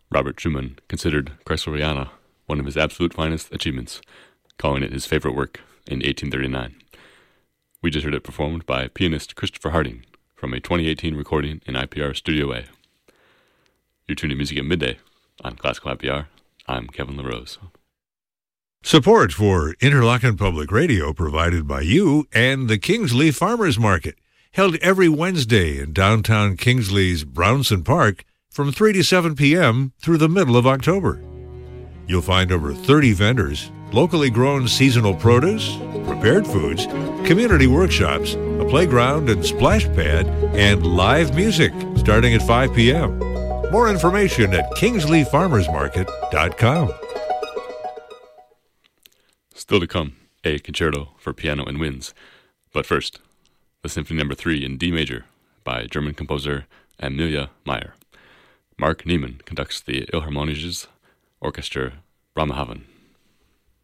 Robert Schumann considered Kreisleriana one of his absolute finest achievements, calling it his favorite work in 1839. We just heard it performed by pianist Christopher Harding from a 2018 recording in IPR Studio A. You're tuning to Music at Midday on Classical IPR. I'm Kevin LaRose. Support for Interlochen Public Radio provided by you and the Kingsley Farmers Market, held every Wednesday in downtown Kingsley's Brownson Park from 3 to 7 p.m. through the middle of October. You'll find over 30 vendors, locally grown seasonal produce, prepared foods, community workshops, a playground and splash pad, and live music starting at 5 p.m. More information at kingsleyfarmersmarket.com. Still to come, a concerto for piano and winds. But first, the Symphony No. 3 in D major by German composer Amelia Meyer. Mark Niemann conducts the Philharmonisches Orchester Bremerhaven.